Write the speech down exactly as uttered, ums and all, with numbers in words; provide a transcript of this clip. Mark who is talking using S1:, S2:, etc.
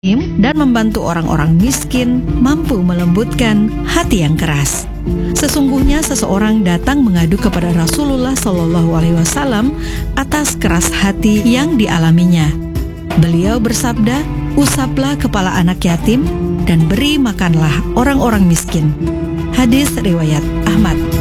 S1: dan membantu orang-orang miskin, mampu melembutkan hati yang keras. Sesungguhnya seseorang datang mengadu kepada Rasulullah Shallallahu Alaihi Wasallam atas keras hati yang dialaminya. Beliau bersabda, "Usaplah kepala anak yatim dan beri makanlah orang-orang miskin." Hadis riwayat Ahmad.